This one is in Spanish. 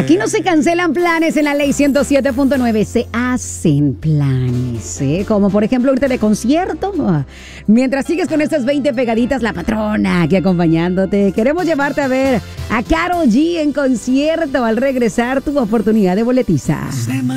Aquí no se cancelan planes en la ley 107.9, se hacen planes, ¿eh? Como por ejemplo irte de concierto. Mientras sigues con estas 20 pegaditas, la patrona aquí acompañándote. Queremos llevarte a ver a Karol G en concierto. Al regresar, tu oportunidad de boletiza.